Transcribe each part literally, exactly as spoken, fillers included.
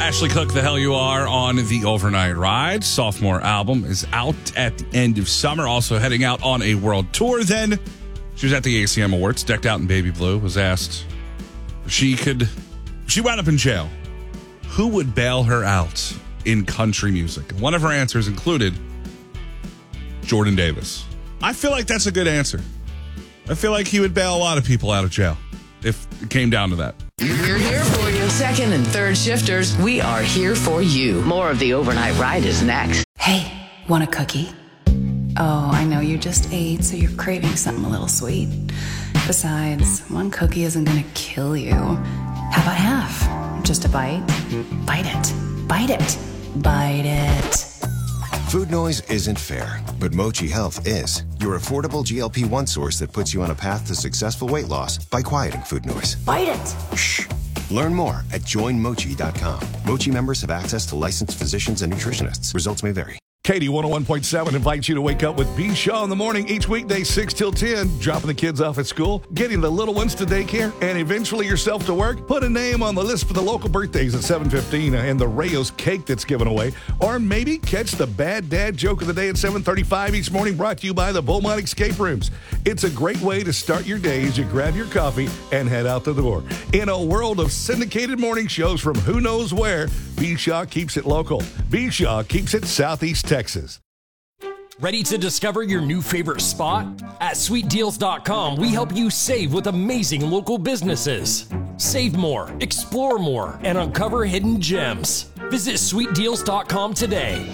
Ashley Cook, The Hell You Are on the Overnight Ride. Sophomore album is out at the end of summer. Also heading out on a world tour. Then she was at the A C M Awards, decked out in baby blue, was asked if she could, she wound up in jail. Who would bail her out in country music? One of her answers included Jordan Davis. I feel like that's a good answer. I feel like he would bail a lot of people out of jail if it came down to that. We're here for you. Second and third shifters, we are here for you. More of the Overnight Ride is next. Hey, want a cookie? Oh, I know you just ate, so you're craving something a little sweet. Besides, one cookie isn't going to kill you. How about half? Just a bite? Bite it. Bite it. Bite it. Food noise isn't fair, but Mochi Health is. Your affordable G L P one source that puts you on a path to successful weight loss by quieting food noise. Bite it. Shh. Learn more at join mochi dot com. Mochi members have access to licensed physicians and nutritionists. Results may vary. Katie one oh one point seven invites you to wake up with B. Shaw in the morning each weekday, six till ten, dropping the kids off at school, getting the little ones to daycare, and eventually yourself to work. Put a name on the list for the local birthdays at seven fifteen and the Rayos cake that's given away. Or maybe catch the bad dad joke of the day at seven thirty-five each morning, brought to you by the Beaumont Escape Rooms. It's a great way to start your day as you grab your coffee and head out the door. In a world of syndicated morning shows from who knows where, B. Shaw keeps it local. B. Shaw keeps it Southeast Texas. Ready to discover your new favorite spot? At sweet deals dot com, we help you save with amazing local businesses. Save more, explore more, and uncover hidden gems. Visit sweet deals dot com today.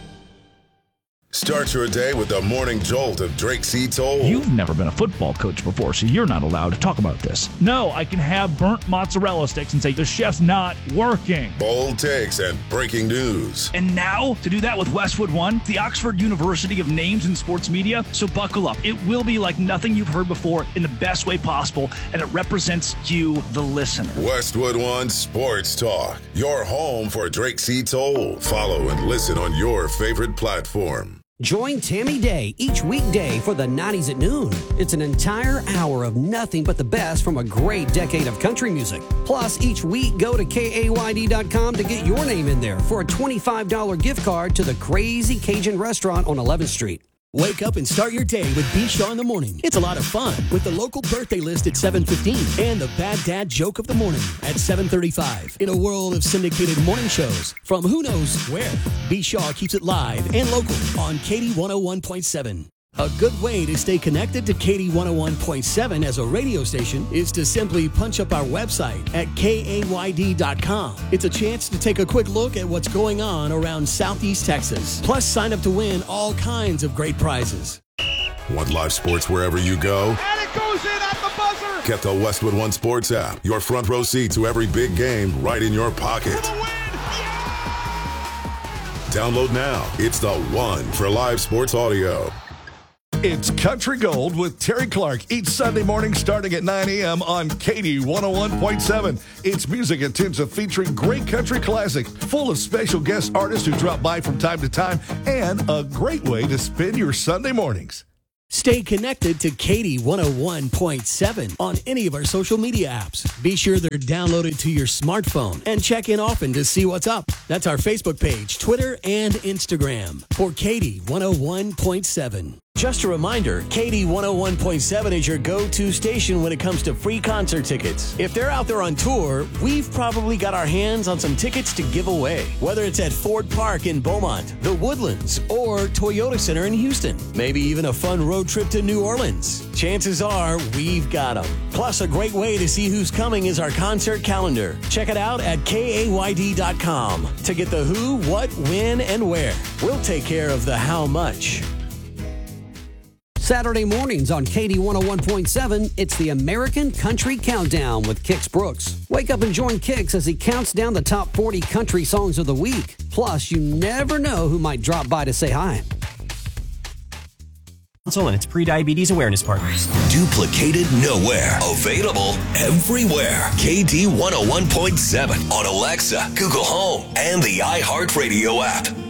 Start your day with the morning jolt of Drake C. Toll. You've never been a football coach before, so you're not allowed to talk about this. No, I can have burnt mozzarella sticks and say the chef's not working. Bold takes and breaking news. And now, to do that with Westwood One, the Oxford University of Names in Sports Media. So buckle up. It will be like nothing you've heard before in the best way possible, and it represents you, the listener. Westwood One Sports Talk, your home for Drake C. Toll. Follow and listen on your favorite platform. Join Tammy Day each weekday for the nineties at noon. It's an entire hour of nothing but the best from a great decade of country music. Plus, each week, go to K A Y D dot com to get your name in there for a twenty-five dollars gift card to the Crazy Cajun Restaurant on eleventh street. Wake up and start your day with B. Shaw in the morning. It's a lot of fun with the local birthday list at seven fifteen and the bad dad joke of the morning at seven thirty-five. In a world of syndicated morning shows from who knows where, B. Shaw keeps it live and local on Katie one oh one point seven. A good way to stay connected to Katie one oh one point seven as a radio station is to simply punch up our website at K A Y D dot com. It's a chance to take a quick look at what's going on around Southeast Texas. Plus, sign up to win all kinds of great prizes. Want live sports wherever you go? And it goes in at the buzzer! Get the Westwood One Sports app. Your front row seat to every big game right in your pocket. Download now. It's the one for live sports audio. It's Country Gold with Terry Clark each Sunday morning starting at nine a.m. on Katie one oh one point seven. It's music intensive featuring great country classics, full of special guest artists who drop by from time to time, and a great way to spend your Sunday mornings. Stay connected to Katie one oh one point seven on any of our social media apps. Be sure they're downloaded to your smartphone and check in often to see what's up. That's our Facebook page, Twitter, and Instagram for Katie one oh one point seven. Just a reminder, Katie one oh one point seven is your go-to station when it comes to free concert tickets. If they're out there on tour, we've probably got our hands on some tickets to give away. Whether it's at Ford Park in Beaumont, the Woodlands, or Toyota Center in Houston. Maybe even a fun road trip to New Orleans. Chances are we've got them. Plus, a great way to see who's coming is our concert calendar. Check it out at K A Y D dot com to get the who, what, when, and where. We'll take care of the how much. Saturday mornings on Katie one oh one point seven, it's the American Country Countdown with Kix Brooks. Wake up and join Kix as he counts down the top forty country songs of the week. Plus, you never know who might drop by to say hi. And its pre-diabetes awareness partners. Duplicated nowhere. Available everywhere. K T one oh one point seven on Alexa, Google Home, and the iHeartRadio app.